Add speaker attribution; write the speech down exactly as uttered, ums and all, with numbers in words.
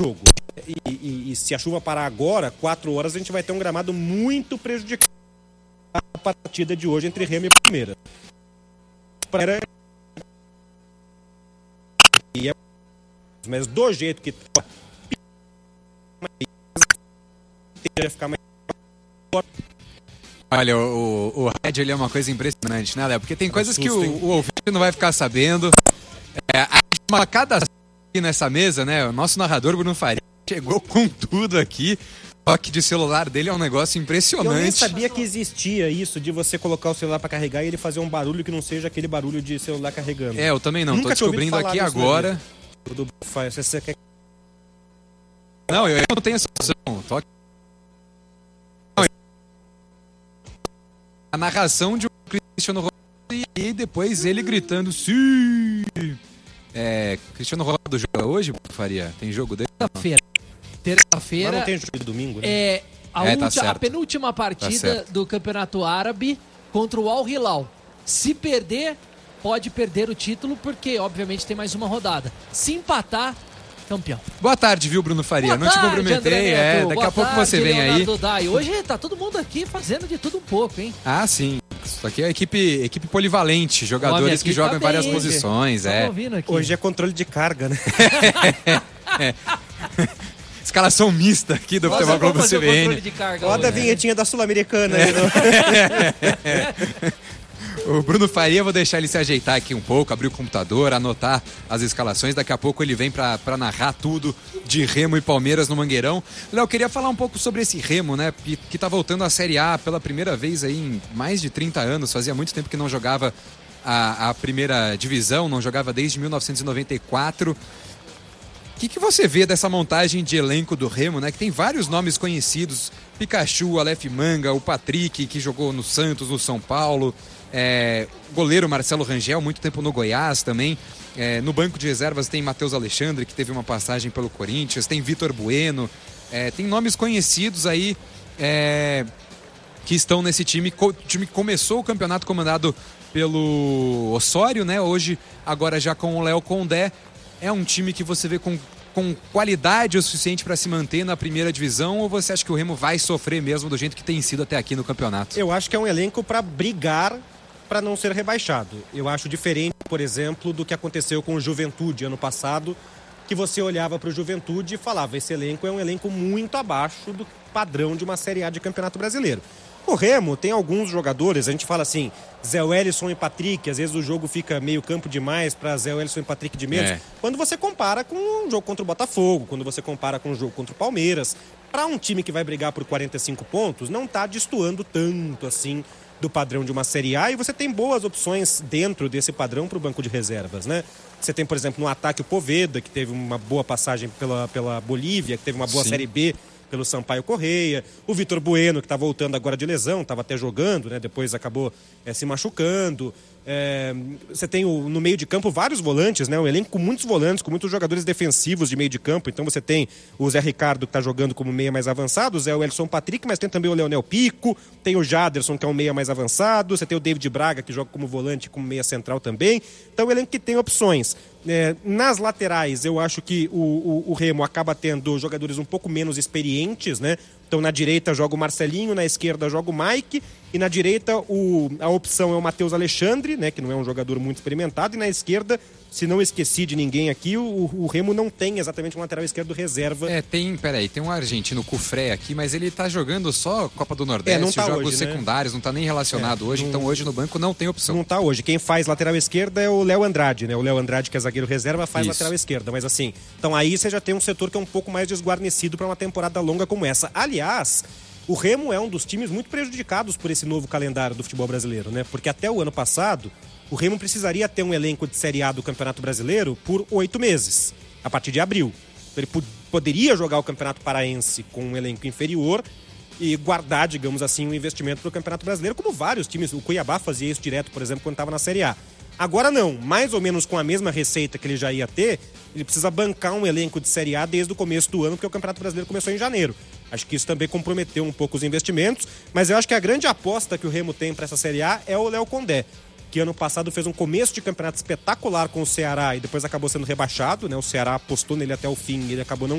Speaker 1: jogo. E, e, e se a chuva parar agora, quatro horas, a gente vai ter um gramado muito prejudicado a partida de hoje entre Remo e Palmeiras. Mas do jeito que ia ficar mais...
Speaker 2: Olha, o, o rádio ele é uma coisa impressionante, né, Léo? Porque tem coisas que o, o ouvinte não vai ficar sabendo. É, a cada aqui nessa mesa, né? O nosso narrador Bruno Faria chegou com tudo aqui. O toque de celular dele é um negócio impressionante.
Speaker 1: Eu nem sabia que existia isso de você colocar o celular pra carregar e ele fazer um barulho que não seja aquele barulho de celular carregando.
Speaker 2: É, eu também não.
Speaker 1: Nunca
Speaker 2: tô descobrindo aqui agora.
Speaker 1: Tudo faz. Você quer...
Speaker 2: Não, eu não tenho essa opção. Toque. A narração de um Cristiano Ronaldo e depois ele gritando sim. É, Cristiano Ronaldo joga hoje, Faria? Tem jogo dele?
Speaker 3: Terça-feira. Terça-feira.
Speaker 1: Mas não tem jogo de domingo, né?
Speaker 3: É a,
Speaker 2: É, tá
Speaker 3: última, a
Speaker 2: certo.
Speaker 3: penúltima partida
Speaker 2: Tá
Speaker 3: do Campeonato Árabe contra o Al Hilal. Se perder, pode perder o título, porque obviamente tem mais uma rodada. Se empatar, campeão.
Speaker 2: Boa tarde, viu, Bruno Faria?
Speaker 3: Boa
Speaker 2: não
Speaker 3: tarde,
Speaker 2: te cumprimentei,
Speaker 3: André
Speaker 2: é.
Speaker 3: Neto.
Speaker 2: Daqui
Speaker 3: Boa
Speaker 2: a pouco
Speaker 3: tarde,
Speaker 2: você vem
Speaker 3: Leonardo
Speaker 2: aí.
Speaker 3: Dai. Hoje tá todo mundo aqui fazendo de tudo um pouco, hein?
Speaker 2: Ah, sim. Isso aqui é a equipe, equipe polivalente, jogadores
Speaker 3: aqui
Speaker 2: que jogam
Speaker 3: tá
Speaker 2: em várias
Speaker 3: bem,
Speaker 2: posições,
Speaker 3: Tamo
Speaker 2: é.
Speaker 3: ouvindo aqui.
Speaker 1: Hoje é controle de carga, né?
Speaker 2: é. Escalação mista aqui do
Speaker 3: Nossa,
Speaker 2: Futebol Globo
Speaker 3: vamos fazer o
Speaker 2: C B
Speaker 3: controle
Speaker 2: N.
Speaker 3: de carga
Speaker 1: Roda a
Speaker 3: hoje.
Speaker 1: vinhetinha da Sul-Americana. Aí, não?
Speaker 2: O Bruno Faria, vou deixar ele se ajeitar aqui um pouco, abrir o computador, anotar as escalações. Daqui a pouco ele vem pra, pra narrar tudo de Remo e Palmeiras no Mangueirão. Léo, queria falar um pouco sobre esse Remo, né? Que, que tá voltando à Série A pela primeira vez aí em mais de trinta anos. Fazia muito tempo que não jogava a, a primeira divisão, não jogava desde mil novecentos e noventa e quatro. O que, que você vê dessa montagem de elenco do Remo, né? Que tem vários nomes conhecidos. Pikachu, Aleph Manga, o Patrick, que jogou no Santos, no São Paulo. É, goleiro Marcelo Rangel, muito tempo no Goiás também. É, no banco de reservas tem Matheus Alexandre, que teve uma passagem pelo Corinthians. Tem Vitor Bueno. É, tem nomes conhecidos aí é, que estão nesse time. O time que começou o campeonato comandado pelo Osório, né? Hoje, agora já com o Léo Condé. É um time que você vê com, com qualidade o suficiente para se manter na primeira divisão, ou você acha que o Remo vai sofrer mesmo do jeito que tem sido até aqui no campeonato?
Speaker 1: Eu acho que é um elenco para brigar para não ser rebaixado. Eu acho diferente, por exemplo, do que aconteceu com o Juventude ano passado, que você olhava para o Juventude e falava, esse elenco é um elenco muito abaixo do padrão de uma Série A de Campeonato Brasileiro. O Remo tem alguns jogadores, a gente fala assim, Zé Wellison e Patrick, às vezes o jogo fica meio campo demais para Zé Wellison e Patrick de menos, é. Quando você compara com um jogo contra o Botafogo, quando você compara com um jogo contra o Palmeiras, para um time que vai brigar por quarenta e cinco pontos, não está destoando tanto assim do padrão de uma Série A, e você tem boas opções dentro desse padrão para o banco de reservas, né? Você tem, por exemplo, no ataque o Poveda, que teve uma boa passagem pela, pela Bolívia, que teve uma boa Sim. Série B pelo Sampaio Correia, o Vitor Bueno, que está voltando agora de lesão, estava até jogando, né? Depois acabou é, se machucando. É, você tem o, no meio de campo vários volantes, né? Um elenco com muitos volantes, com muitos jogadores defensivos de meio de campo. Então você tem o Zé Ricardo, que está jogando como meia mais avançado, o Zé Wellison Patrick, mas tem também o Leonel Pico, tem o Jaderson, que é um meia mais avançado, você tem o David Braga, que joga como volante, como meia central também. Então é um elenco que tem opções. É, nas laterais, eu acho que o, o, o Remo acaba tendo jogadores um pouco menos experientes, né? Então na direita joga o Marcelinho, na esquerda joga o Mike, e na direita o, a opção é o Matheus Alexandre, né? Que não é um jogador muito experimentado, e na esquerda, se não esqueci de ninguém aqui, o, o Remo não tem exatamente um lateral esquerdo reserva.
Speaker 2: É, tem, peraí, tem um argentino Cufré aqui, mas ele tá jogando só Copa do Nordeste,
Speaker 1: é, não tá
Speaker 2: jogos
Speaker 1: hoje,
Speaker 2: secundários, né? Não tá nem relacionado é, hoje, não, então hoje no banco não tem opção.
Speaker 1: Não tá hoje. Quem faz lateral esquerda é o Léo Andrade, né? O Léo Andrade, que é zagueiro reserva, faz Isso. lateral esquerda, mas assim, então aí você já tem um setor que é um pouco mais desguarnecido para uma temporada longa como essa. Aliás, o Remo é um dos times muito prejudicados por esse novo calendário do futebol brasileiro, né? Porque até o ano passado, o Remo precisaria ter um elenco de Série A do Campeonato Brasileiro por oito meses, a partir de abril. Ele p- poderia jogar o Campeonato Paraense com um elenco inferior e guardar, digamos assim, um investimento para o Campeonato Brasileiro, como vários times. O Cuiabá fazia isso direto, por exemplo, quando estava na Série A. Agora não, mais ou menos com a mesma receita que ele já ia ter, ele precisa bancar um elenco de Série A desde o começo do ano, porque o Campeonato Brasileiro começou em janeiro. Acho que isso também comprometeu um pouco os investimentos, mas eu acho que a grande aposta que o Remo tem para essa Série A é o Léo Condé, que ano passado fez um começo de campeonato espetacular com o Ceará e depois acabou sendo rebaixado, né? O Ceará apostou nele até o fim e ele acabou não